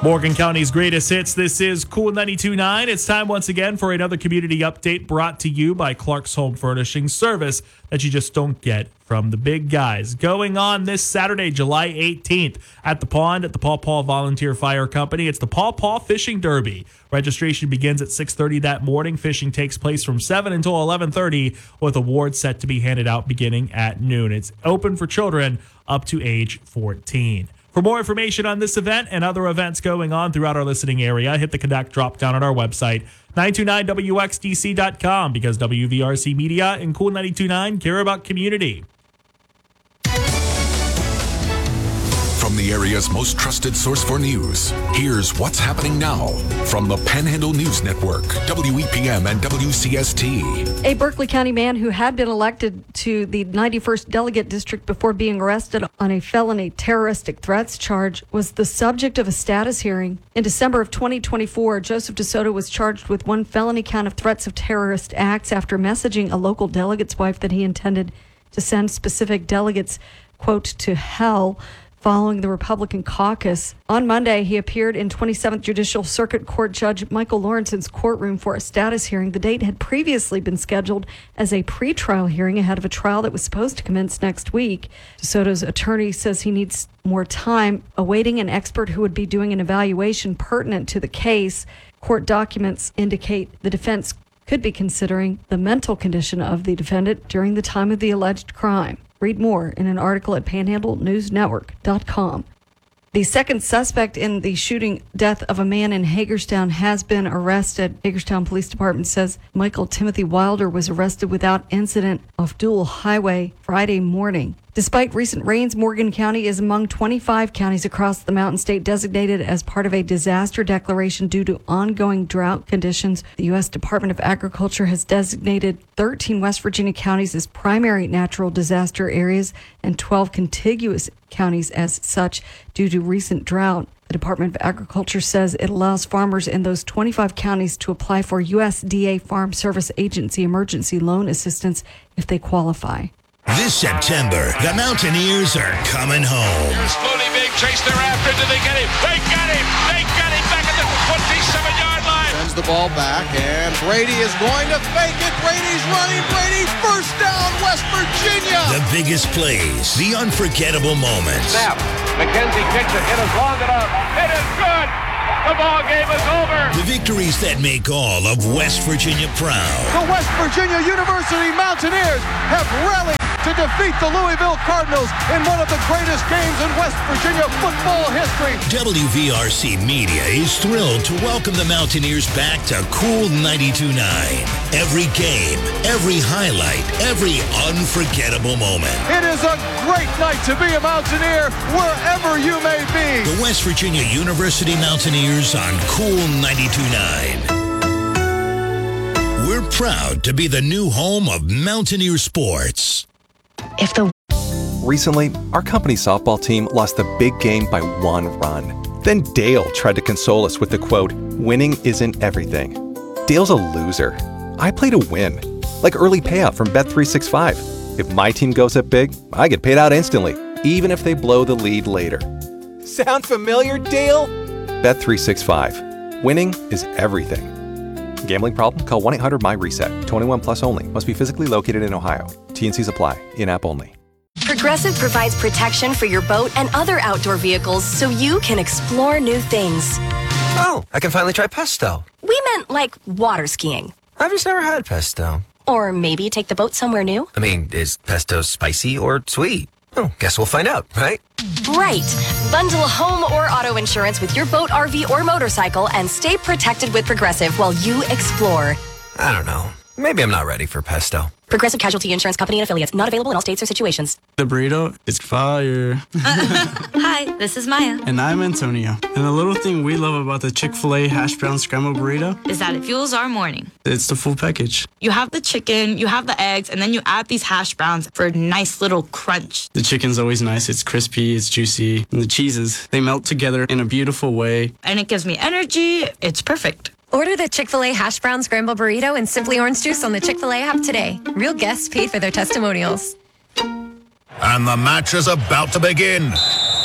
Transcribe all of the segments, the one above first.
Morgan County's greatest hits. This is Cool 92.9. It's time once again for another community update brought to you by Clark's Home Furnishing, service that you just don't get from the big guys. Going on this Saturday, July 18th at the pond at the Paw Paw Volunteer Fire Company. It's the Paw Paw Fishing Derby. Registration begins at 6:30 that morning. Fishing takes place from 7 until 11:30 with awards set to be handed out beginning at noon. It's open for children up to age 14. For more information on this event and other events going on throughout our listening area, hit the Connect drop down on our website, 929wxdc.com, because WVRC Media and Cool 92.9 care about community. From the area's most trusted source for news, here's what's happening now from the Panhandle News Network, WEPM and WCST. A Berkeley County man who had been elected to the 91st Delegate District before being arrested on a felony terroristic threats charge was the subject of a status hearing. In December of 2024, Joseph DeSoto was charged with one felony count of threats of terrorist acts after messaging a local delegate's wife that he intended to send specific delegates, quote, to hell, following the Republican caucus. On Monday, he appeared in 27th Judicial Circuit Court Judge Michael Lawrence's courtroom for a status hearing. The date had previously been scheduled as a pretrial hearing ahead of a trial that was supposed to commence next week. DeSoto's attorney says he needs more time awaiting an expert who would be doing an evaluation pertinent to the case. Court documents indicate the defense could be considering the mental condition of the defendant during the time of the alleged crime. Read more in an article at panhandlenewsnetwork.com. The second suspect in the shooting death of a man in Hagerstown has been arrested. Hagerstown Police Department says Michael Timothy Wilder was arrested without incident off Dual Highway Friday morning. Despite recent rains, Morgan County is among 25 counties across the Mountain State designated as part of a disaster declaration due to ongoing drought conditions. The U.S. Department of Agriculture has designated 13 West Virginia counties as primary natural disaster areas and 12 contiguous counties as such due to recent drought. The Department of Agriculture says it allows farmers in those 25 counties to apply for USDA Farm Service Agency emergency loan assistance if they qualify. This September, the Mountaineers are coming home. They're slowly being chased thereafter. Did they get him? They got him! They got him back at the 27-yard line. Sends the ball back, and Brady is going to fake it. Brady's running. Brady, first down, West Virginia. The biggest plays, the unforgettable moments. Snap. McKenzie kicks it. It is long enough. It is good. The ball game is over. The victories that make all of West Virginia proud. The West Virginia University Mountaineers have rallied to defeat the Louisville Cardinals in one of the greatest games in West Virginia football history. WVRC Media is thrilled to welcome the Mountaineers back to Cool 92.9. Every game, every highlight, every unforgettable moment. It is a great night to be a Mountaineer wherever you may be. The West Virginia University Mountaineers on Cool 92.9. We're proud to be the new home of Mountaineer sports. Recently, our company's softball team lost the big game by one run. Then Dale tried to console us with the quote, "Winning isn't everything." Dale's a loser. I play to win, like early payout from Bet365. If my team goes up big, I get paid out instantly, even if they blow the lead later. Sound familiar, Dale? Bet365. Winning is everything. Gambling problem? Call 1-800-MY-RESET. 21 plus only. Must be physically located in Ohio. T&Cs apply. In-app only. Progressive provides protection for your boat and other outdoor vehicles so you can explore new things. Oh, I can finally try pesto. We meant like water skiing. I've just never had pesto. Or maybe take the boat somewhere new. I mean, is pesto spicy or sweet? Oh, guess we'll find out, right? Right. Bundle home or auto insurance with your boat, RV, or motorcycle and stay protected with Progressive while you explore. I don't know. Maybe I'm not ready for pesto. Progressive Casualty Insurance Company and Affiliates. Not available in all states or situations. The burrito is fire. Hi, this is Maya. And I'm Antonio. And the little thing we love about the Chick-fil-A hash brown scrambled burrito is that it fuels our morning. It's the full package. You have the chicken, you have the eggs, and then you add these hash browns for a nice little crunch. The chicken's always nice. It's crispy, it's juicy. And the cheeses, they melt together in a beautiful way. And it gives me energy. It's perfect. Order the Chick-fil-A Hash Brown Scramble Burrito and Simply Orange Juice on the Chick-fil-A app today. Real guests paid for their testimonials. And the match is about to begin.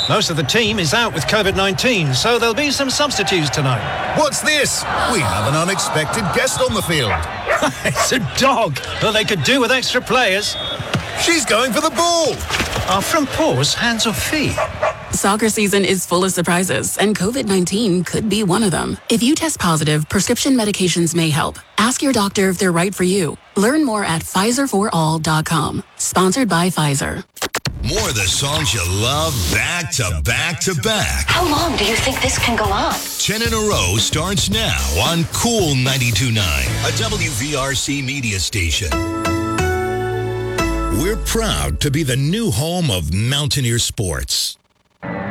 Most of the team is out with COVID-19, so there'll be some substitutes tonight. What's this? We have an unexpected guest on the field. It's a dog. Well, they could do with extra players. She's going for the ball. Are front paws hands or feet? Soccer season is full of surprises, and COVID-19 could be one of them. If you test positive, prescription medications may help. Ask your doctor if they're right for you. Learn more at PfizerForAll.com. Sponsored by Pfizer. More of the songs you love back to back to back. How long do you think this can go on? 10 in a row starts now on Cool 92.9, a WVRC media station. We're proud to be the new home of Mountaineer Sports.